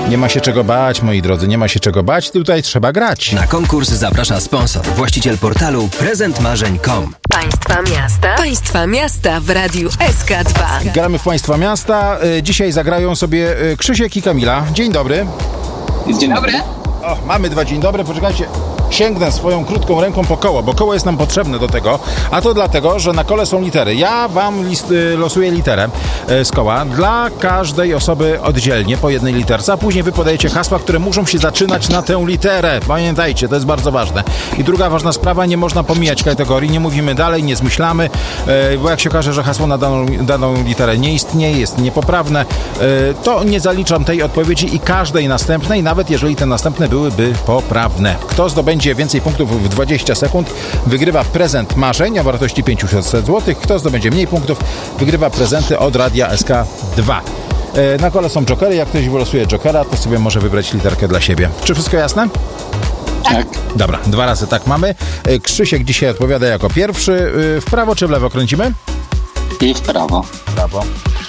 Nie ma się czego bać, moi drodzy, nie ma się czego bać, tutaj trzeba grać. Na konkurs zaprasza sponsor, właściciel portalu prezentmarzeń.com. Państwa miasta w Radiu SK2. Gramy w Państwa miasta. Dzisiaj zagrają sobie Krzysiek i Kamila. Dzień dobry. Dzień dobry. O, mamy dwa dzień dobry, poczekajcie. Sięgnę swoją krótką ręką po koło, bo koło jest nam potrzebne do tego, a to dlatego, że na kole są litery. Ja wam losuję literę z koła dla każdej osoby oddzielnie po jednej literce, a później wy podajecie hasła, które muszą się zaczynać na tę literę. Pamiętajcie, to jest bardzo ważne. I druga ważna sprawa, nie można pomijać kategorii, nie mówimy dalej, nie zmyślamy, bo jak się okaże, że hasło na daną literę nie istnieje, jest niepoprawne, to nie zaliczam tej odpowiedzi i każdej następnej, nawet jeżeli te następne byłyby poprawne. Kto zdobędzie więcej punktów w 20 sekund, wygrywa prezent marzeń o wartości 500 zł. Kto zdobędzie mniej punktów, wygrywa prezenty od Radia SK2. Na kole są jokery. Jak ktoś wylosuje jokera, to sobie może wybrać literkę dla siebie. Czy wszystko jasne? Tak. Dobra, 2 razy tak mamy. Krzysiek dzisiaj odpowiada jako pierwszy. W prawo czy w lewo kręcimy? I w prawo. W prawo.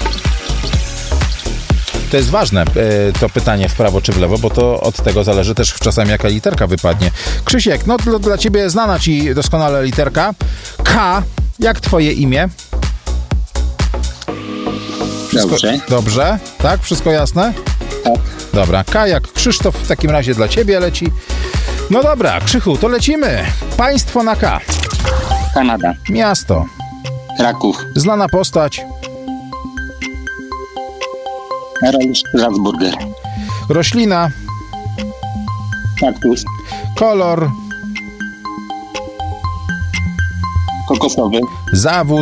To jest ważne, to pytanie w prawo czy w lewo, bo to od tego zależy też czasami jaka literka wypadnie. Krzysiek, no dla ciebie znana ci doskonale literka. K, jak twoje imię? Dobrze. Dobrze, tak? Wszystko jasne? Tak. Dobra, K jak Krzysztof w takim razie dla ciebie leci. No dobra, Krzychu, to lecimy. Państwo na K. Kanada. Miasto. Kraków. Znana postać. Karol Strasburger. Roślina. Kaktus. Kolor. Kokosowy. Zawód.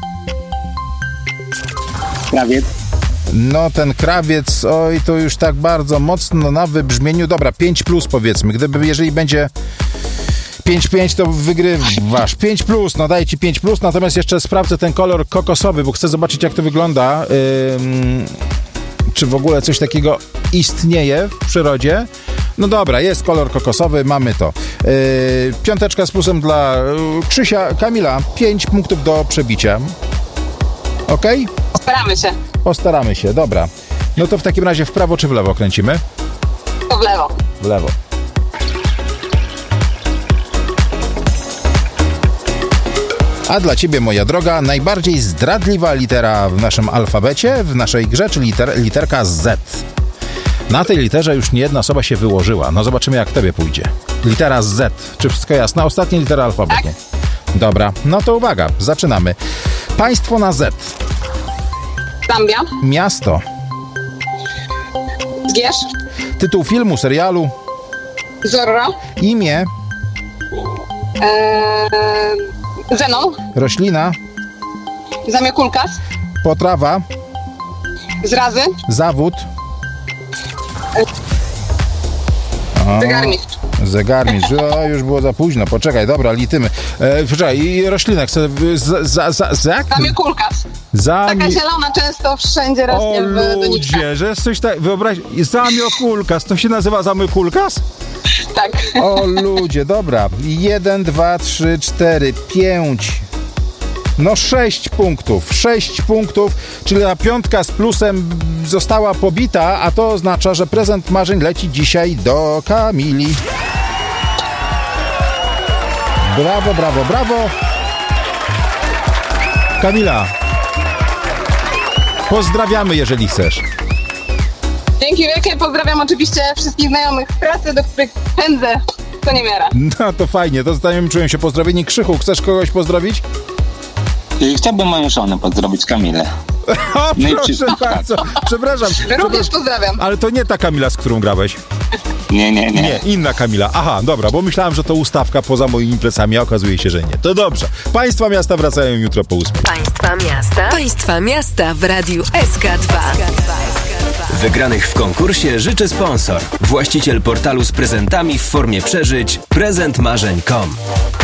Krawiec. No ten krawiec, oj, to już tak bardzo mocno na wybrzmieniu. Dobra, 5+ powiedzmy. Jeżeli będzie 5-5, to wygrywasz. 5+, no daję ci 5+, natomiast jeszcze sprawdzę ten kolor kokosowy, bo chcę zobaczyć, jak to wygląda. Czy w ogóle coś takiego istnieje w przyrodzie? No dobra, jest kolor kokosowy, mamy to. 5 z plusem dla Krzysia. Kamila, 5 punktów do przebicia. Okej? Postaramy się. Postaramy się, dobra. No to w takim razie w prawo czy w lewo kręcimy? To w lewo. W lewo. A dla ciebie, moja droga, najbardziej zdradliwa litera w naszym alfabecie, w naszej grze, czyli literka Z. Na tej literze już nie jedna osoba się wyłożyła. No zobaczymy, jak tobie pójdzie. Litera Z. Czy wszystko jasne? Ostatnia litera alfabetu. Tak. Dobra, no to uwaga, zaczynamy. Państwo na Z. Zambia. Miasto. Zgierz. Tytuł filmu, serialu. Zorro. Imię. Zenon. Roślina. Zamiokulkas. Potrawa. Zrazy. Zawód. Zegarmistrz. Zegarmistrz. O, już było za późno. Poczekaj, dobra, liczymy. Poczekaj, i roślinek. Zamiokulkas. Taka zielona często wszędzie rośnie w doniczkach. Ludzie, że jest coś tak... Wyobraź, zamiokulkas. To się nazywa zamiokulkas? Tak. O ludzie, dobra. 1, 2, 3, 4, 5... No 6 punktów. 6 punktów, czyli ta 5 z plusem została pobita, a to oznacza, że prezent marzeń leci dzisiaj do Kamili. Brawo, brawo, brawo. Kamila, pozdrawiamy, jeżeli chcesz. Dzięki wielkie. Pozdrawiam oczywiście wszystkich znajomych w pracy, do których pędzę co niemiara. No to fajnie, to znajomym czują się pozdrowieni. Krzychu, chcesz kogoś pozdrowić? Chciałbym moją żonę pozdrowić, Kamilę. O, No i proszę bardzo. Przepraszam. Również pozdrawiam. Ale to nie ta Kamila, z którą grałeś. Nie. Nie, inna Kamila. Aha, dobra, bo myślałem, że to ustawka poza moimi plecami, a okazuje się, że nie. To dobrze. Państwa miasta wracają jutro po 8. Państwa miasta w Radiu SK2. Wygranych w konkursie życzy sponsor, właściciel portalu z prezentami w formie przeżyć prezentmarzeń.com.